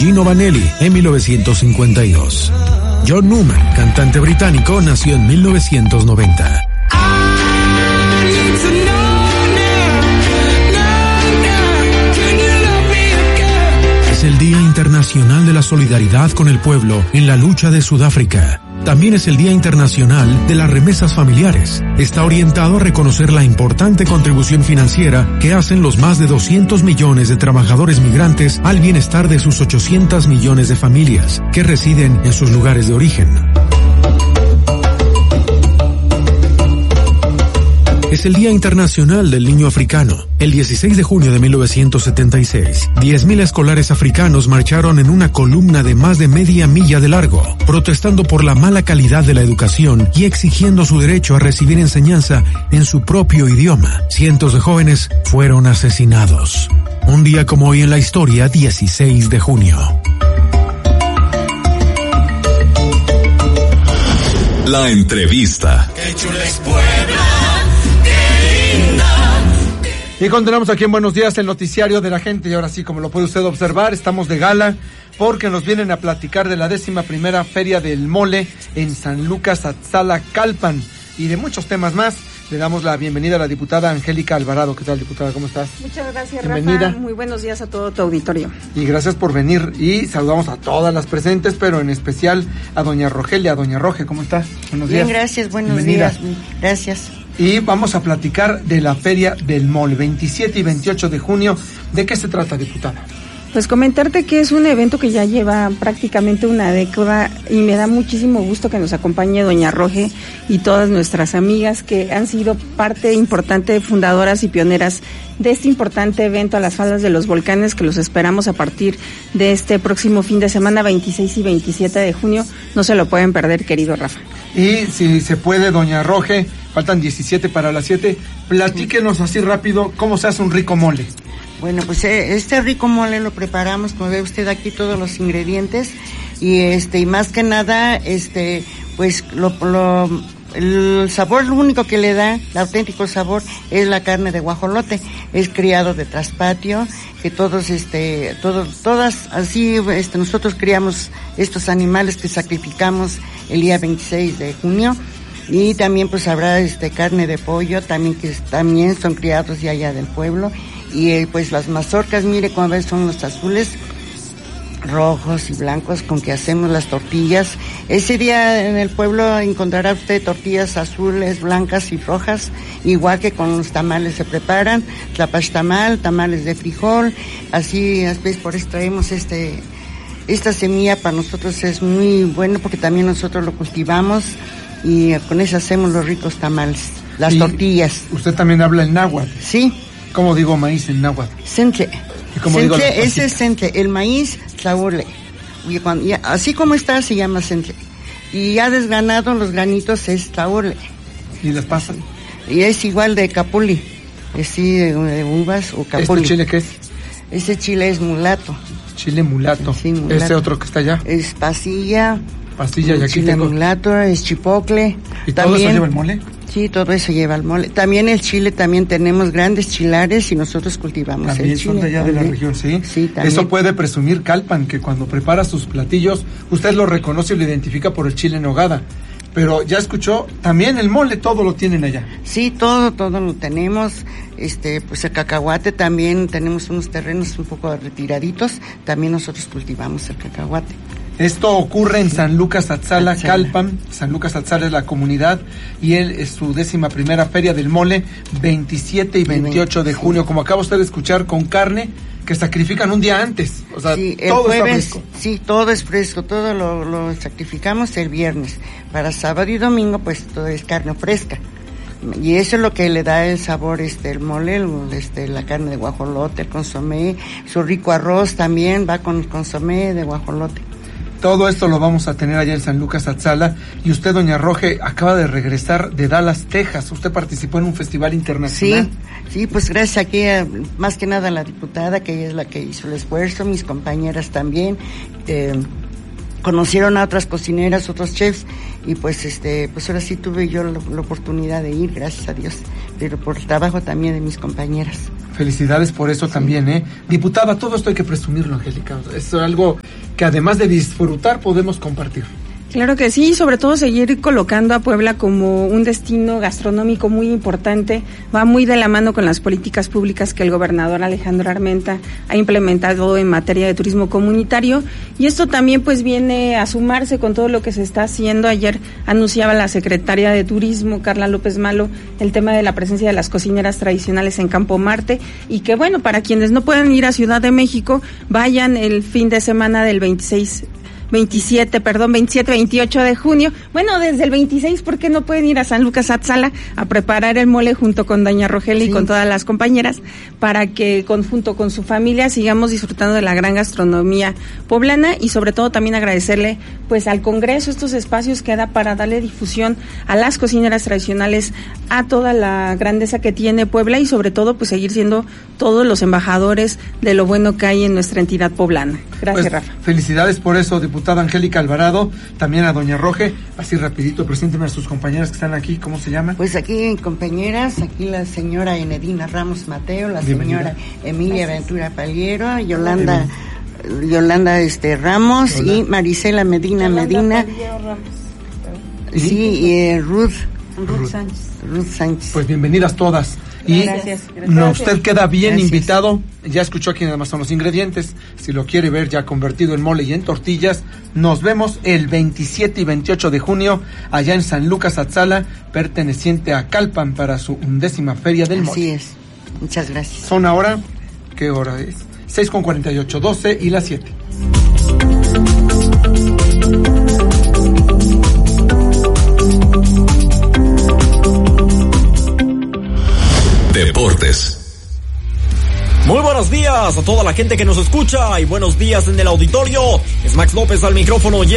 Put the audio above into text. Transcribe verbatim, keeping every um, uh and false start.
Gino Vanelli en mil novecientos cincuenta y dos. John Newman, cantante británico, nació en mil novecientos noventa. Es el Día Internacional de la Solidaridad con el Pueblo en la lucha de Sudáfrica. También es el Día Internacional de las Remesas Familiares. Está orientado a reconocer la importante contribución financiera que hacen los más de doscientos millones de trabajadores migrantes al bienestar de sus ochocientos millones de familias que residen en sus lugares de origen. Es el Día Internacional del Niño Africano. El dieciséis de junio de mil novecientos setenta y seis, diez mil escolares africanos marcharon en una columna de más de media milla de largo, protestando por la mala calidad de la educación y exigiendo su derecho a recibir enseñanza en su propio idioma. Cientos de jóvenes fueron asesinados. Un día como hoy en la historia, dieciséis de junio. La entrevista. Qué chula es Puebla. Y continuamos aquí en Buenos Días, el noticiario de la gente, y ahora sí, como lo puede usted observar, estamos de gala porque nos vienen a platicar de la décima primera Feria del Mole en San Lucas Atzala, Calpan, y de muchos temas más. Le damos la bienvenida a la diputada Angélica Alvarado. ¿Qué tal, diputada? ¿Cómo estás? Muchas gracias, bienvenida. Rafa. Muy buenos días a todo tu auditorio. Y gracias por venir, y saludamos a todas las presentes, pero en especial a doña Rogelia. Doña Roge, ¿cómo está? Buenos Bien, días. gracias, buenos bienvenida. días. Gracias. Y vamos a platicar de la Feria del Mole, veintisiete y veintiocho de junio. ¿De qué se trata, diputada? Pues comentarte que es un evento que ya lleva prácticamente una década y me da muchísimo gusto que nos acompañe doña Roge y todas nuestras amigas que han sido parte importante, fundadoras y pioneras de este importante evento a las faldas de los volcanes, que los esperamos a partir de este próximo fin de semana, veintiséis y veintisiete de junio. No se lo pueden perder, querido Rafa. Y si se puede, doña Roge, faltan diecisiete para las siete, platíquenos así rápido cómo se hace un rico mole. Bueno, pues este rico mole lo preparamos, como ve usted aquí todos los ingredientes, y este y más que nada, este pues lo, lo el sabor, lo único que le da, el auténtico sabor, es la carne de guajolote. Es criado de traspatio, que todos, este, todos, todas, así, este, nosotros criamos estos animales que sacrificamos el día veintiséis de junio. Y también pues habrá este carne de pollo, también que también son criados de allá del pueblo. Y eh, pues las mazorcas, mire, como ven, son los azules, rojos y blancos con que hacemos las tortillas. Ese día en el pueblo encontrará usted tortillas azules, blancas y rojas, igual que con los tamales se preparan, tlapaxtamal, tamales de frijol, así, así por eso traemos este, esta semilla. Para nosotros es muy bueno porque también nosotros lo cultivamos y con eso hacemos los ricos tamales, las y tortillas. ¿Usted también habla en náhuatl? Sí. ¿Cómo digo maíz en náhuatl? Sentle. Sentle, ese es sentle. El maíz, tlaule. Y cuando, ya, así como está, se llama sentle. Y ya desgranado, los granitos es tlaule. ¿Y las pasas? Y es igual de capuli. Es sí, de, de uvas o capuli. ¿Este chile qué es? Ese chile es mulato. Chile mulato. Sí, mulato. ¿Este otro que está allá? Es pasilla. Pastilla, y aquí chile tengo. mulato, es chipocle. ¿Y también, todo eso lleva el mole? Sí, todo eso lleva el mole. También el chile, también tenemos grandes chilares y nosotros cultivamos también el chile. También son de allá también. de la región, ¿sí? Sí, también. Eso puede presumir Calpan, que cuando prepara sus platillos, usted lo reconoce y lo identifica por el chile en nogada. Pero ya escuchó, también el mole, todo lo tienen allá. Sí, todo, todo lo tenemos. Este, pues el cacahuate también, tenemos unos terrenos un poco retiraditos, también nosotros cultivamos el cacahuate. Esto ocurre en San Lucas Atzala, Calpan. San Lucas Atzala es la comunidad y él es su décima primera Feria del Mole, veintisiete y veintiocho de junio, como acaba usted de escuchar, con carne que sacrifican un día antes. O sea, sí, el todo jueves, está fresco. Sí, todo es fresco, todo lo, lo sacrificamos el viernes. Para sábado y domingo, pues todo es carne fresca. Y eso es lo que le da el sabor, este, el mole, el, este, la carne de guajolote, el consomé, su rico arroz también va con el consomé de guajolote. Todo esto lo vamos a tener allá en San Lucas Atzala. Y usted, doña Roge, acaba de regresar de Dallas, Texas. Usted participó en un festival internacional. Sí, sí, pues gracias aquí, a, más que nada a la diputada, que ella es la que hizo el esfuerzo, mis compañeras también. Eh, conocieron a otras cocineras, otros chefs, y pues este, pues ahora sí tuve yo la, la oportunidad de ir, gracias a Dios, pero por el trabajo también de mis compañeras. Felicidades por eso sí. También, ¿eh? Diputada, todo esto hay que presumirlo, Angélica. Es algo que además de disfrutar podemos compartir. Claro que sí, sobre todo seguir colocando a Puebla como un destino gastronómico muy importante, va muy de la mano con las políticas públicas que el gobernador Alejandro Armenta ha implementado en materia de turismo comunitario, y esto también pues viene a sumarse con todo lo que se está haciendo. Ayer anunciaba la secretaria de Turismo, Carla López Malo, el tema de la presencia de las cocineras tradicionales en Campo Marte, y que bueno, para quienes no puedan ir a Ciudad de México, vayan el fin de semana del veintiséis veintisiete, perdón, veintisiete, veintiocho de junio. Bueno, desde el veintiséis, ¿por qué no pueden ir a San Lucas Atzala a preparar el mole junto con doña Rogelia sí. y con todas las compañeras, para que con, junto con su familia sigamos disfrutando de la gran gastronomía poblana, y sobre todo también agradecerle pues al Congreso estos espacios que da para darle difusión a las cocineras tradicionales, a toda la grandeza que tiene Puebla, y sobre todo pues seguir siendo todos los embajadores de lo bueno que hay en nuestra entidad poblana. Gracias, pues, Rafa. Felicidades por eso, diputada Angélica Alvarado, también a doña Roge. Así rapidito, presénteme a sus compañeras que están aquí, ¿cómo se llaman? Pues aquí, compañeras, aquí la señora Enedina Ramos Mateo, la Bienvenida. Señora Emilia Ventura Paliero, Yolanda Bienvenida. Yolanda este Ramos Hola. Y Marisela Medina Yolanda Medina Ramos. Sí, y eh, Ruth Ruth, Ruth Sánchez. Ruth Sánchez. Pues bienvenidas todas. Y gracias, gracias. No, usted queda bien gracias. Invitado. Ya escuchó aquí nada más son los ingredientes. Si lo quiere ver ya convertido en mole y en tortillas, nos vemos el veintisiete y veintiocho de junio allá en San Lucas Atzala, perteneciente a Calpan, para su undécima feria del mole. Así es. Muchas gracias. Son ahora, ¿qué hora es? seis con cuarenta y ocho, doce y las siete. Deportes. Muy buenos días a toda la gente que nos escucha y buenos días en el auditorio. Es Max López al micrófono.